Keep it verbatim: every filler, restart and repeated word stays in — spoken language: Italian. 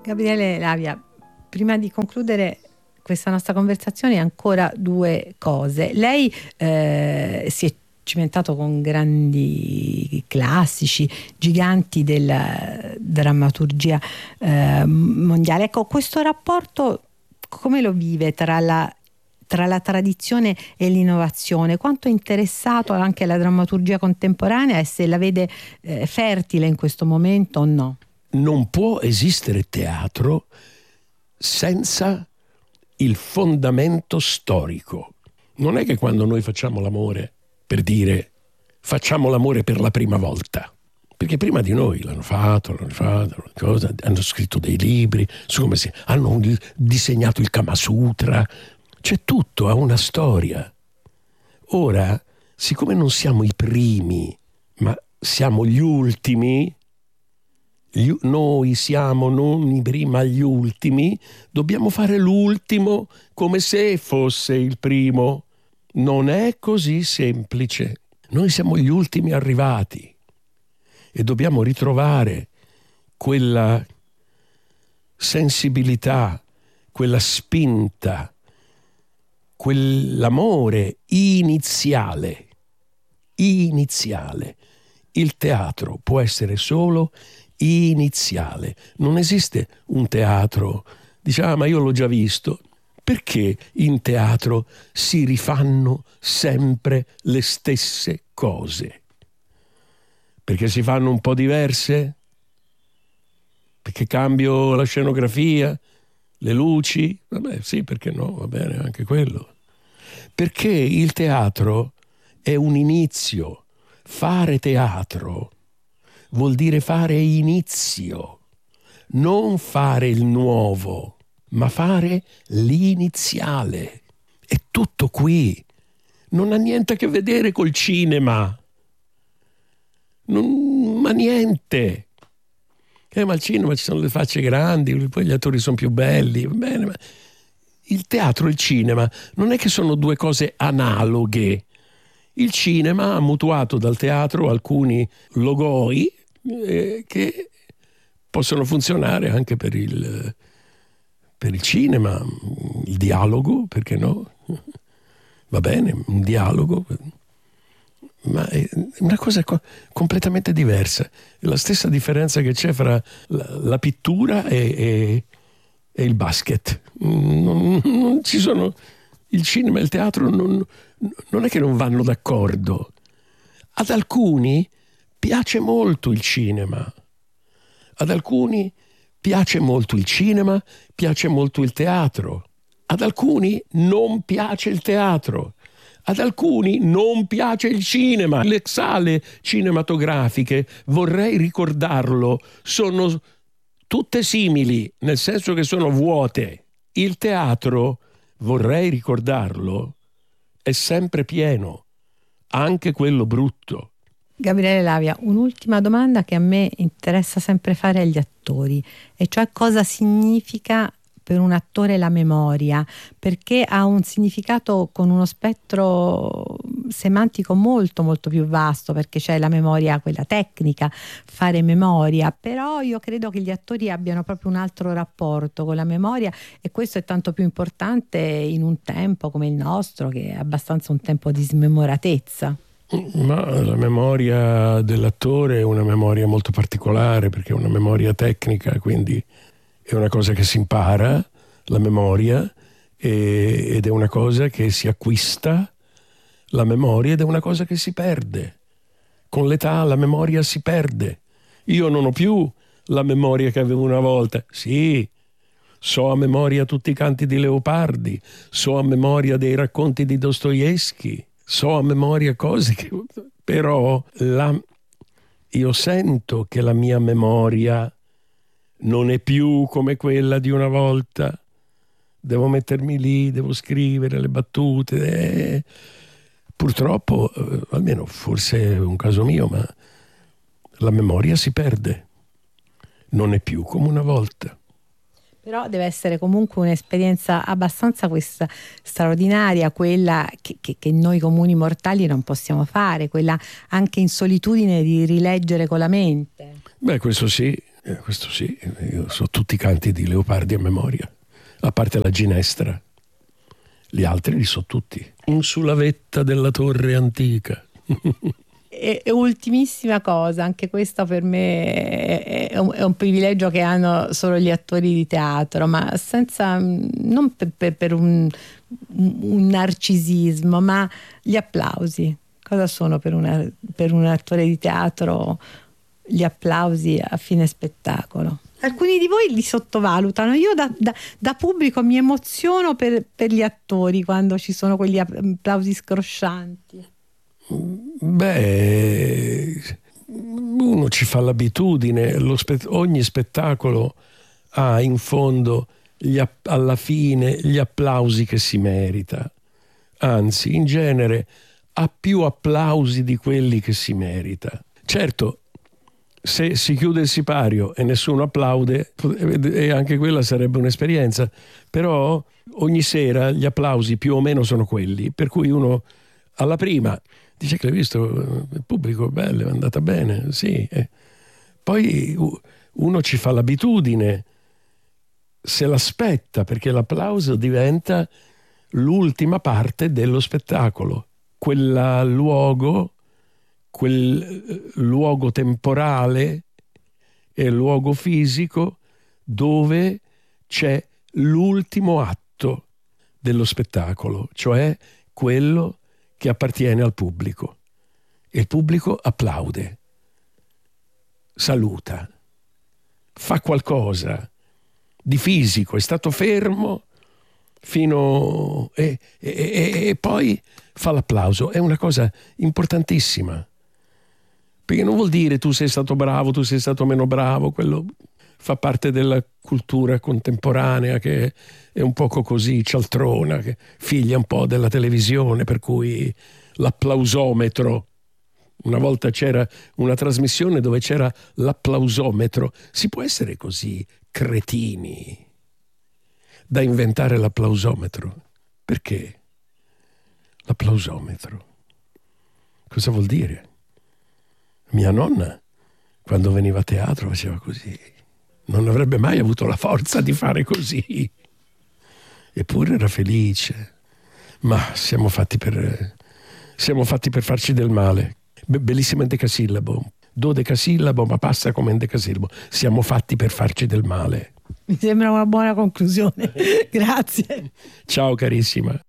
Gabriele Lavia, prima di concludere questa nostra conversazione, ancora due cose. Lei eh, si è cimentato con grandi classici, giganti della drammaturgia eh, mondiale. Ecco, questo rapporto come lo vive tra la, tra la tradizione e l'innovazione? Quanto è interessato anche alla drammaturgia contemporanea e se la vede eh, fertile in questo momento o no? Non può esistere teatro senza il fondamento storico. Non è che quando noi facciamo l'amore, per dire facciamo l'amore per la prima volta, perché prima di noi l'hanno fatto, l'hanno fatto, cosa, hanno scritto dei libri su come si, hanno disegnato il Kama Sutra, c'è tutto, ha una storia. Ora, siccome non siamo i primi, ma siamo gli ultimi, Gli, noi siamo non i primi ma gli ultimi, dobbiamo fare l'ultimo come se fosse il primo. Non è così semplice. Noi siamo gli ultimi arrivati e dobbiamo ritrovare quella sensibilità, quella spinta, quell'amore iniziale. Iniziale. Il teatro può essere solo iniziale. Non esiste un teatro, dice, ah, ma io l'ho già visto. Perché in teatro si rifanno sempre le stesse cose? Perché si fanno un po' diverse? Perché cambio la scenografia, le luci? Vabbè, sì, perché no, va bene anche quello. Perché il teatro è un inizio. Fare teatro vuol dire fare inizio, non fare il nuovo, ma fare l'iniziale. È tutto qui. Non ha niente a che vedere col cinema. Non, ma niente. Eh, ma al cinema ci sono le facce grandi, poi gli attori sono più belli. Va bene, ma il teatro e il cinema non è che sono due cose analoghe. Il cinema ha mutuato dal teatro alcuni logoi eh, che possono funzionare anche per il, per il cinema. Il dialogo, perché no? Va bene, un dialogo, ma è una cosa co- completamente diversa. È la stessa differenza che c'è fra la, la pittura e, e, e il basket. Non, non ci sono... Il cinema e il teatro non, non è che non vanno d'accordo. Ad alcuni piace molto il cinema. Ad alcuni piace molto il cinema, piace molto il teatro. Ad alcuni non piace il teatro. Ad alcuni non piace il cinema. Le sale cinematografiche, vorrei ricordarlo, sono tutte simili, nel senso che sono vuote. Il teatro, vorrei ricordarlo, è sempre pieno, anche quello brutto. Gabriele Lavia, un'ultima domanda che a me interessa sempre fare agli attori, e cioè cosa significa per un attore la memoria, perché ha un significato con uno spettro semantico molto molto più vasto, perché c'è la memoria, quella tecnica, fare memoria, però io credo che gli attori abbiano proprio un altro rapporto con la memoria, e questo è tanto più importante in un tempo come il nostro, che è abbastanza un tempo di smemoratezza. Ma la memoria dell'attore è una memoria molto particolare, perché è una memoria tecnica, quindi è una cosa che si impara, la memoria, e, ed è una cosa che si acquista, la memoria, ed è una cosa che si perde. Con l'età la memoria si perde. Io non ho più la memoria che avevo una volta. Sì, so a memoria tutti i canti di Leopardi, so a memoria dei racconti di Dostoevskij, so a memoria cose che... Però la... io sento che la mia memoria non è più come quella di una volta. Devo mettermi lì, devo scrivere le battute. Eh, purtroppo, eh, almeno forse è un caso mio, ma la memoria si perde. Non è più come una volta. Però deve essere comunque un'esperienza abbastanza questa straordinaria, quella che, che, che noi comuni mortali non possiamo fare, quella anche in solitudine di rileggere con la mente. Beh, questo sì, Eh, questo sì, io so tutti i canti di Leopardi a memoria, a parte la Ginestra. Gli altri li so tutti. Un sulla vetta della torre antica. E, e ultimissima cosa, anche questo per me è, è, un, è un privilegio che hanno solo gli attori di teatro, ma senza, non per, per, per un, un narcisismo, ma gli applausi. Cosa sono per, una, per un attore di teatro gli applausi a fine spettacolo? Alcuni di voi li sottovalutano. Io da, da, da pubblico mi emoziono per, per gli attori quando ci sono quegli applausi scroscianti. Beh, uno ci fa l'abitudine, lo spe- ogni spettacolo ha in fondo gli app- alla fine gli applausi che si merita. Anzi, in genere ha più applausi di quelli che si merita. Certo, se si chiude il sipario e nessuno applaude, e anche quella sarebbe un'esperienza, però ogni sera gli applausi più o meno sono quelli, per cui uno alla prima dice che l'hai visto, il pubblico, bello, è andata bene, sì. Eh. Poi uno ci fa l'abitudine, se l'aspetta, perché l'applauso diventa l'ultima parte dello spettacolo. Quel luogo, quel luogo temporale e luogo fisico dove c'è l'ultimo atto dello spettacolo, cioè quello che appartiene al pubblico. E il pubblico applaude, saluta, fa qualcosa di fisico, è stato fermo fino e, e, e poi fa l'applauso. È una cosa importantissima, perché non vuol dire tu sei stato bravo, tu sei stato meno bravo, quello fa parte della cultura contemporanea che è un poco così cialtrona, che figlia un po' della televisione, per cui l'applausometro. Una volta c'era una trasmissione dove c'era l'applausometro. Si può essere così cretini da inventare l'applausometro? Perché? L'applausometro. Cosa vuol dire? Mia nonna, quando veniva a teatro, faceva così. Non avrebbe mai avuto la forza di fare così. Eppure era felice. Ma siamo fatti per, siamo fatti per farci del male. Be- bellissimo endecasillabo. Dodecasillabo, ma passa come endecasillabo. Siamo fatti per farci del male. Mi sembra una buona conclusione. Grazie. Ciao carissima.